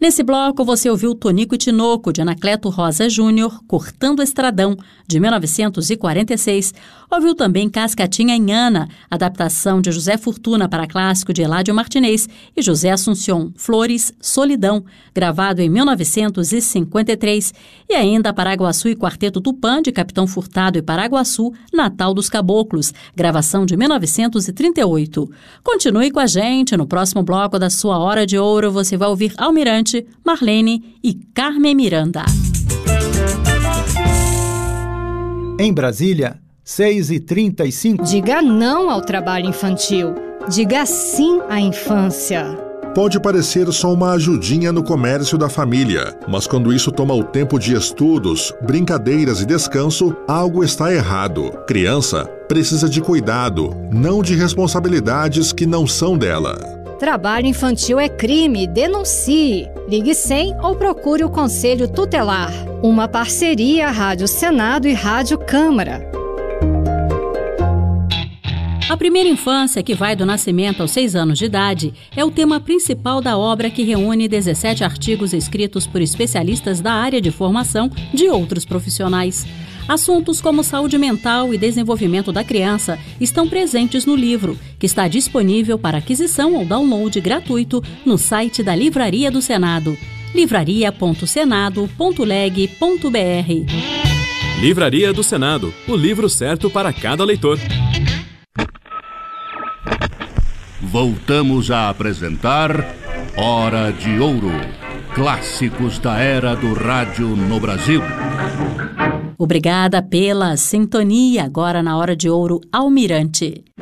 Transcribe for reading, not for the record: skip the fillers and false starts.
Nesse bloco, você ouviu Tonico e Tinoco, de Anacleto Rosa Júnior, Cortando Estradão, de 1946. Ouviu também Cascatinha Inhana, adaptação de José Fortuna para clássico de Eládio Martinez, e José Assunção, Flores, Solidão, gravado em 1953. E ainda Paraguaçu e Quarteto Tupã, de Capitão Furtado e Paraguaçu, Natal dos Caboclos, gravação de 1938. Continue com a gente, no próximo bloco da sua Hora de Ouro você vai ouvir Almirante, Marlene e Carmen Miranda. Em Brasília, 6h35. Diga não ao trabalho infantil. Diga sim à infância. Pode parecer só uma ajudinha no comércio da família, mas quando isso toma o tempo de estudos, brincadeiras e descanso, algo está errado. Criança precisa de cuidado, não de responsabilidades que não são dela. Trabalho infantil é crime, denuncie. Ligue 100 ou procure o Conselho Tutelar. Uma parceria Rádio Senado e Rádio Câmara. A primeira infância, que vai do nascimento aos 6 anos de idade, é o tema principal da obra, que reúne 17 artigos escritos por especialistas da área de formação de outros profissionais. Assuntos como saúde mental e desenvolvimento da criança estão presentes no livro, que está disponível para aquisição ou download gratuito no site da Livraria do Senado, livraria.senado.leg.br. Livraria do Senado, o livro certo para cada leitor. Voltamos a apresentar Hora de Ouro, clássicos da era do rádio no Brasil. Obrigada pela sintonia. Agora na Hora de Ouro, Almirante.